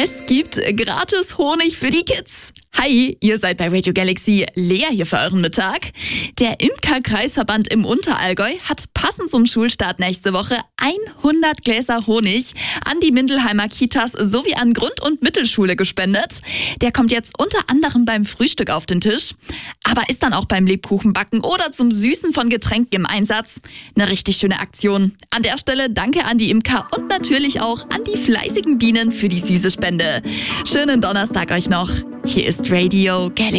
Es gibt gratis Honig für die Kids. Hi, ihr seid bei Radio Galaxy. Lea hier für euren Mittag. Der Imkerkreisverband im Unterallgäu hat passend zum Schulstart nächste Woche 100 Gläser Honig an die Mindelheimer Kitas sowie an Grund- und Mittelschule gespendet. Der kommt jetzt unter anderem beim Frühstück auf den Tisch, aber ist dann auch beim Lebkuchenbacken oder zum Süßen von Getränken im Einsatz. Eine richtig schöne Aktion. An der Stelle danke an die Imker und natürlich auch an die fleißigen Bienen für die süße Spende. Schönen Donnerstag euch noch. Hier ist Radio Galaxy.